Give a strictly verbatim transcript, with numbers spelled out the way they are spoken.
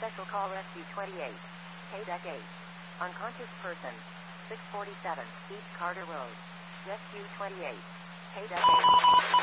Special call Rescue twenty-eight. K-Deck eight. Unconscious person. six forty-seven East Carter Road. Rescue twenty-eight. K-Deck eight.